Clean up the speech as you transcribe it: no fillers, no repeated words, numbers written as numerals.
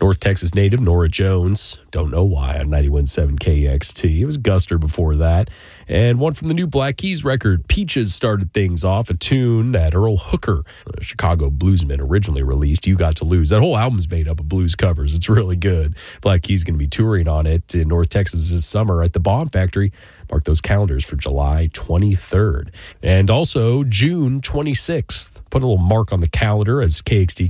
North Texas native Nora Jones. Don't know why on 91.7 KXT. It was Guster before that. And one from the new Black Keys record, Peaches, started things off, a tune that Earl Hooker, a Chicago bluesman, originally released, You Got to Lose. That whole album's made up of blues covers. It's really good. Black Keys going to be touring on it in North Texas this summer at the Bomb Factory. Mark those calendars for July 23rd. And also June 26th. Put a little mark on the calendar as KXT